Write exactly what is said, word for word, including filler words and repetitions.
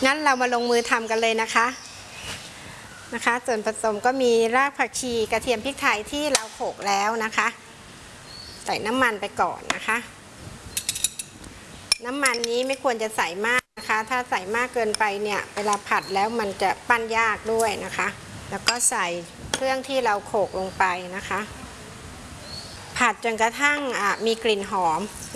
งั้นเรามาลงมือทำกันเลยนะคะนะคะส่วนผสมก็มีรากผักชีกระเทียมพริกไทยที่เราโขลกแล้วนะคะใส่น้ำมันไปก่อนนะคะน้ำมันนี้ไม่ควรจะใส่มากนะคะถ้าใส่มากเกินไปเนี่ยเวลาผัดแล้วมันจะปั้นยากด้วยนะคะแล้วก็ใส่เครื่องที่เราโขลกลงไปนะคะผัดจนกระทั่งมีกลิ่นหอม